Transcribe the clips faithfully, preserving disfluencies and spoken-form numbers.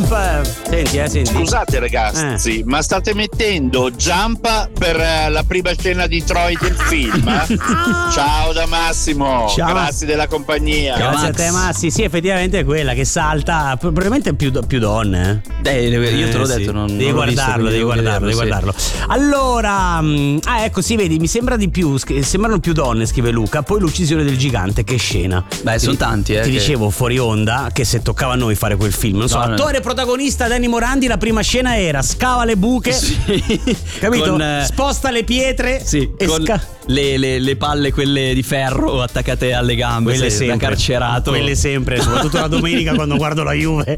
Jump. Senti, eh, senti. Scusate ragazzi, eh. ma state mettendo Jump per uh, la prima scena di Troy del film? Eh? Ciao da Massimo. Ciao. Grazie della compagnia. Grazie Max. a te Massi. Sì, effettivamente è quella che salta. Probabilmente più, più donne. Eh, io te l'ho eh, detto, sì. non, devi non guardarlo, visto, devi guardarlo, devi sì. guardarlo. Allora, mh, ah ecco, si vedi, mi sembra di più, sembrano più donne, scrive Luca. Poi l'uccisione del gigante, che scena. Beh, sono tanti, eh. Ti che... dicevo fuori onda che se toccava a noi fare quel film, non so, no, attore no. protagonista Danny Morandi, la prima scena era scava le buche, sì. capito? Con, eh... sposta le pietre, sì, e con sca- le, le, le palle quelle di ferro attaccate alle gambe, quelle sei, sempre, da carcerato. Quelle sempre, soprattutto la domenica quando guardo la Juve.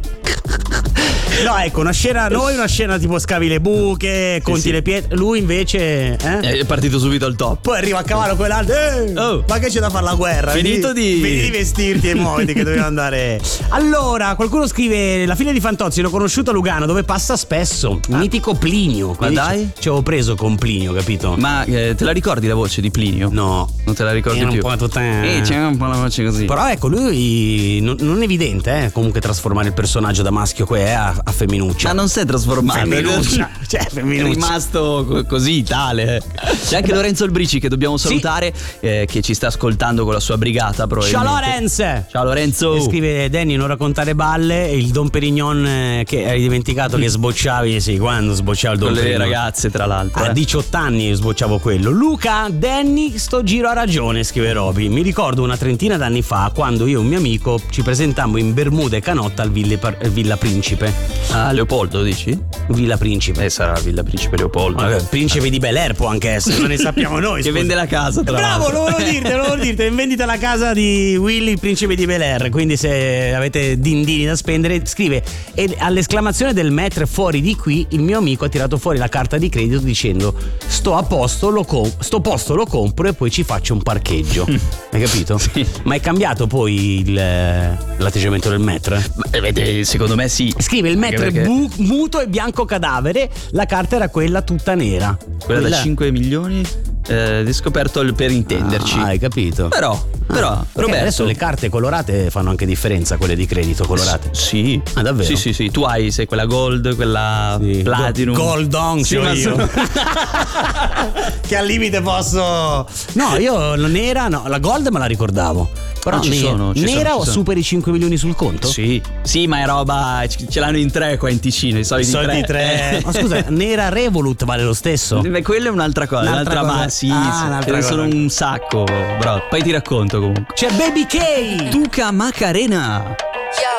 No, ecco, una scena, noi una scena tipo scavi le buche, conti sì, sì. le pietre, lui invece eh? è partito subito al top. Poi arriva a cavallo quell'altro, eh, oh. ma che c'è da fare la guerra? Finito vedi, di vedi di vestirti e muoviti che doveva andare. Allora, qualcuno scrive: la figlia di Fantozzi l'ho conosciuto a Lugano, dove passa spesso, il ah. mitico Plinio. Ma dai? Ci avevo preso con Plinio, capito? Ma eh, te la ricordi la voce di Plinio? No, non te la ricordi era più. un po' tutta... Eh, c'è un po' la voce così. Però ecco, lui non, non è evidente, eh, comunque trasformare il personaggio da maschio che è a, a femminuccia. Ma non si è trasformato. Femminuccia. Cioè, femminuccia. È rimasto co- così, tale. C'è anche Lorenzo Olbrici che dobbiamo salutare, sì. eh, che ci sta ascoltando con la sua brigata. Ciao Lorenzo. Ciao Lorenzo. E scrive Danny: non raccontare balle. Il Don Perignon eh, che hai dimenticato che sbocciavi. Sì, quando sbocciavo il Don con Perignon. le ragazze, tra l'altro. A eh. diciotto anni sbocciavo quello. Luca, Danny, sto giro ha ragione, scrive Roby. Mi ricordo una trentina d'anni fa, quando io e un mio amico ci presentammo in Bermuda e canotta al Ville, Villa Principe. Ah, Leopoldo dici? Villa Principe. Eh, sarà Villa Principe Leopoldo. Allora, Principe di Bel Air può anche essere, non ne sappiamo noi. Che scusa. vende la casa, tra Bravo, l'altro. lo volevo dirti, lo volevo dirti. In vendita la casa di Willy, il Principe di Bel Air. Quindi se avete dindini da spendere, scrive. E all'esclamazione del maître fuori di qui, il mio amico ha tirato fuori la carta di credito dicendo: sto a posto, lo com- sto posto lo compro e poi ci faccio un parcheggio. Hai capito? Sì. Ma è cambiato poi il, l'atteggiamento del maître? Beh, secondo me sì. Scrive: il maître perché... bu- muto e bianco cadavere. La carta era quella tutta nera. Quella, quella... da cinque milioni eh, di scoperto per intenderci. Ah, hai capito? Però, però ah, Roberto, adesso le carte colorate fanno anche differenza, quelle di credito colorate. S- sì. Ah, davvero? Sì, sì, sì. Tu hai, sei quella gold, quella sì. platinum. Gold on, sì, io. Sono... che al limite posso. No, io la nera, no, la gold me la ricordavo. Però ah, ci nera, sono, ci nera sono, o ci superi i cinque milioni sul conto? Sì, sì, ma è roba. Ce l'hanno in tre qua in Ticino. I soliti, I soliti tre. tre. Ma scusa, nera Revolut vale lo stesso? Beh, quella è un'altra cosa. Un'altra, un'altra cosa. ma sì, ah, ce ne sono un sacco, bro. Poi ti racconto comunque. C'è Baby K, Tuca Macarena. Yo,